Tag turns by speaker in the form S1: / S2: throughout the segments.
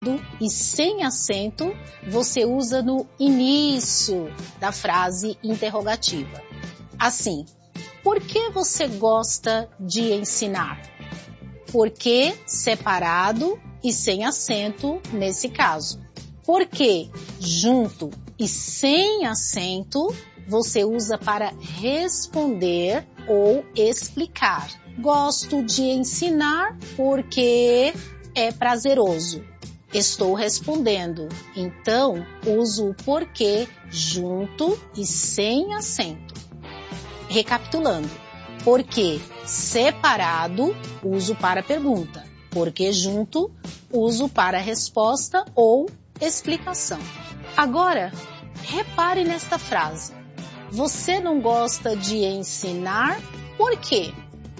S1: e sem acento você usa no início da frase interrogativa. Assim, por que você gosta de ensinar? Por que separado e sem acento nesse caso? Por que junto e sem acento você usa para responder ou explicar? Gosto de ensinar porque é prazeroso. Estou respondendo, então uso o porquê junto e sem acento. Recapitulando, porquê separado uso para pergunta, porquê junto uso para resposta ou explicação. Agora, repare nesta frase. Você não gosta de ensinar por quê?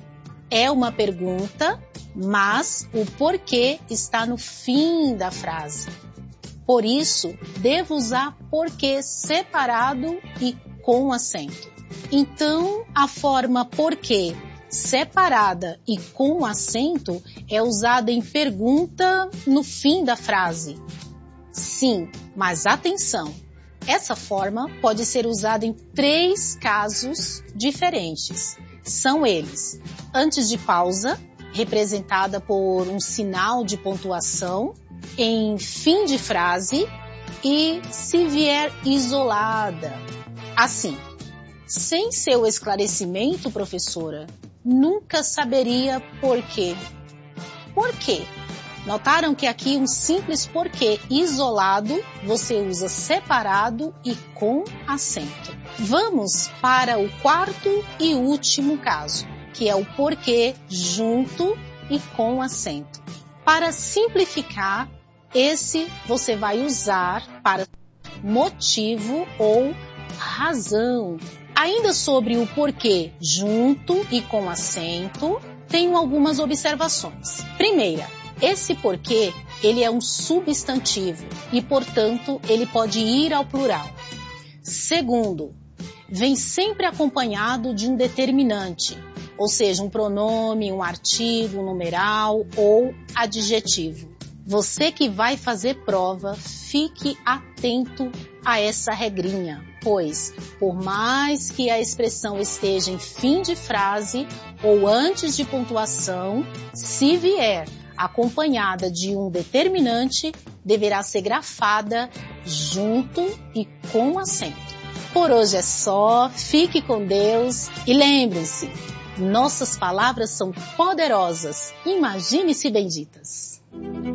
S1: É uma pergunta, mas o porquê está no fim da frase. Por isso, devo usar porquê separado e com acento. Então, a forma porquê separada e com acento é usada em pergunta no fim da frase. Sim, mas atenção! Essa forma pode ser usada em 3 casos diferentes. São eles: antes de pausa, representada por um sinal de pontuação, em fim de frase e se vier isolada. Assim, sem seu esclarecimento, professora, nunca saberia por quê. Por quê? Notaram que aqui um simples porquê isolado você usa separado e com acento. Vamos para o 4º e último caso, que é o porquê junto e com acento. Para simplificar, esse você vai usar para motivo ou razão. Ainda sobre o porquê junto e com acento, tenho algumas observações. Primeira, esse porquê, ele é um substantivo e, portanto, ele pode ir ao plural. Segundo, vem sempre acompanhado de um determinante, ou seja, um pronome, um artigo, um numeral ou adjetivo. Você que vai fazer prova, fique atento a essa regrinha, pois, por mais que a expressão esteja em fim de frase ou antes de pontuação, se vier acompanhada de um determinante, deverá ser grafada junto e com acento. Por hoje é só, fique com Deus e lembre-se, nossas palavras são poderosas, imagine-se benditas.